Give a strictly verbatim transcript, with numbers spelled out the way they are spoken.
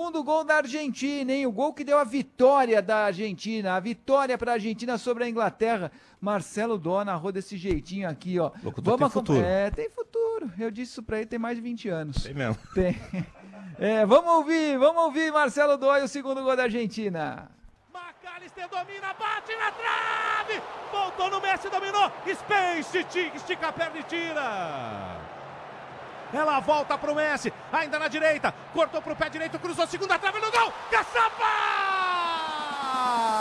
segundo gol da Argentina, hein? O gol que deu a vitória da Argentina, a vitória para a Argentina sobre a Inglaterra. Marcelo Dó narrou desse jeitinho aqui, ó. Locutor tem futuro. É, tem futuro. Eu disse isso pra ele, tem mais de vinte anos. Tem mesmo. Tem. É, vamos ouvir, vamos ouvir Marcelo Dó e o segundo gol da Argentina. McAllister domina, bate na trave! Voltou no Messi, dominou! Space, estica a perna e tira! Ela volta pro Messi, ainda na direita, cortou pro pé direito, cruzou, segunda trave no gol! Caçapa!